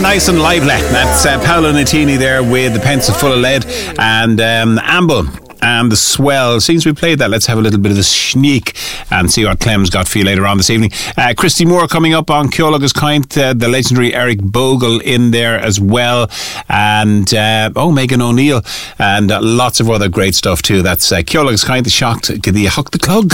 nice and lively. That's Paolo Nutini there with The Pencil Full of Lead, and Amble and The Swell. Since we played that, let's have a little bit of the sneak and see what Clem's got for you later on this evening. Christy Moore coming up on Ceolagus Kind, the legendary Eric Bogle in there as well, and Megan O'Neill, and lots of other great stuff too. That's Ceolagus Kind, The Shocked, the Huck the Clug.